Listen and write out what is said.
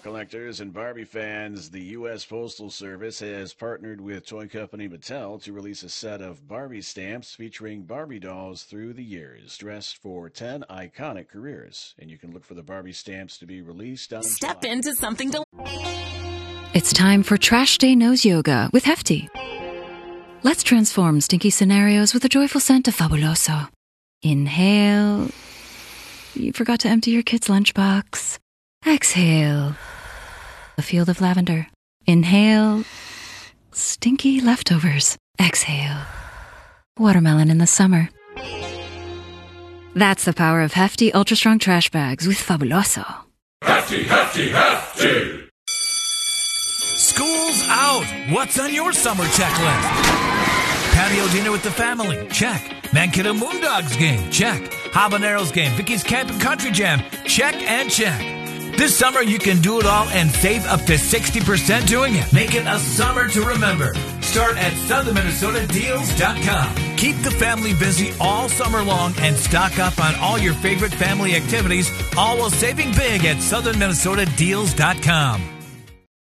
Collectors and Barbie fans, the U.S. Postal Service has partnered with toy company Mattel to release a set of Barbie stamps featuring Barbie dolls through the years, dressed for 10 iconic careers. And you can look for the Barbie stamps to be released on Step July. into something It's time for Trash Day Nose Yoga with Hefty. Let's transform stinky scenarios with a joyful scent of Fabuloso. Inhale. You forgot to empty your kid's lunchbox. Exhale. A field of lavender. Inhale. Stinky leftovers. Exhale. Watermelon in the summer. That's the power of Hefty Ultra Strong Trash Bags with Fabuloso. Hefty, hefty, hefty! School's out. What's on your summer checklist? Patio dinner with the family? Check. Mankato Moondogs game? Check. Habaneros game? Vicky's Camp and Country Jam? Check and check. This summer, you can do it all and save up to 60% doing it. Make it a summer to remember. Start at SouthernMinnesotaDeals.com. Keep the family busy all summer long and stock up on all your favorite family activities, all while saving big at SouthernMinnesotaDeals.com.